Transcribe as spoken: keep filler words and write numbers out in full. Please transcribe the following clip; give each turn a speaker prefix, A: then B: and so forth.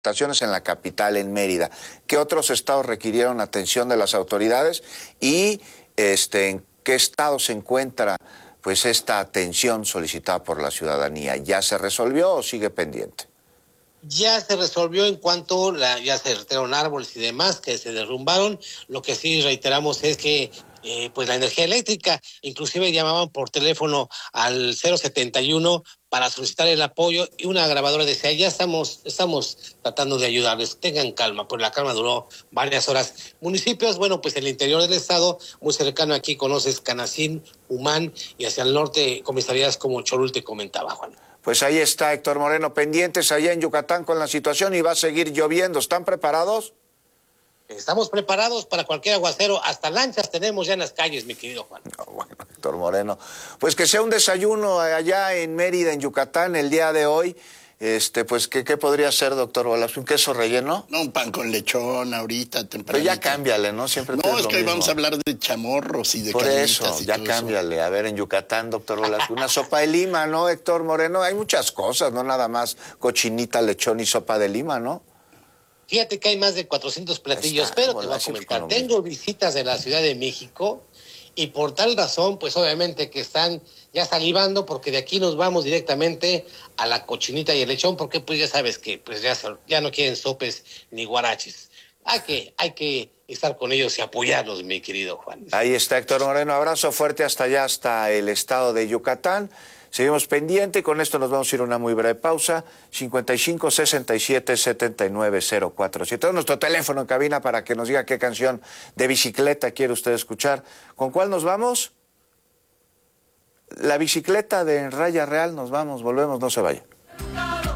A: manifestaciones en la capital, en Mérida. ¿Qué otros estados requirieron atención de las autoridades y este, en qué estado se encuentra pues esta atención solicitada por la ciudadanía? ¿Ya se resolvió o sigue pendiente?
B: Ya se resolvió en cuanto la, ya se retiraron árboles y demás que se derrumbaron. Lo que sí reiteramos es que eh, pues la energía eléctrica, inclusive llamaban por teléfono al cero setenta y uno para solicitar el apoyo, y una grabadora decía, ya estamos, estamos tratando de ayudarles, tengan calma, pues la calma duró varias horas. Municipios, bueno, pues el interior del estado, muy cercano aquí conoces Canacín, Humán, y hacia el norte comisarías como Cholul te comentaba, Juan.
A: Pues ahí está Héctor Moreno, pendientes allá en Yucatán con la situación y va a seguir lloviendo. ¿Están preparados?
B: Estamos preparados para cualquier aguacero, hasta lanchas tenemos ya en las calles, mi querido Juan.
A: No, bueno, Héctor Moreno, pues que sea un desayuno allá en Mérida, en Yucatán, el día de hoy. Este, pues, ¿qué, qué podría ser, doctor Bolas? ¿Un queso relleno?
C: No, un pan con lechón ahorita, temprano.
A: Pero ya cámbiale, ¿no? Siempre
C: No, es
A: lo
C: que hoy
A: mismo.
C: vamos a hablar de chamorros y de
A: Por
C: carnitas
A: eso,
C: y
A: ya
C: todo
A: cámbiale.
C: eso.
A: A ver, en Yucatán, doctor Bolas, una sopa de lima, ¿no, Héctor Moreno? Hay muchas cosas, no nada más cochinita, lechón y sopa de lima, ¿no?
B: Fíjate que hay más de cuatrocientos platillos,
A: está,
B: pero
A: bueno,
B: te voy a
A: siempre
B: comentar.
A: con lo
B: Tengo visitas de la Ciudad de México y por tal razón, pues obviamente que están ya salivando porque de aquí nos vamos directamente a la cochinita y el lechón, porque pues ya sabes que pues ya, ya no quieren sopes ni guaraches. Hay que, hay que estar con ellos y apoyarlos, mi querido Juan.
A: Ahí está Héctor Moreno, abrazo fuerte hasta allá, hasta el estado de Yucatán. Seguimos pendiente, con esto nos vamos a ir a una muy breve pausa. cincuenta y cinco, sesenta y siete, setenta y nueve, cero cuatro siete. Es nuestro teléfono en cabina para que nos diga qué canción de bicicleta quiere usted escuchar. ¿Con cuál nos vamos? La bicicleta de Raya Real, nos vamos, volvemos, no se vaya.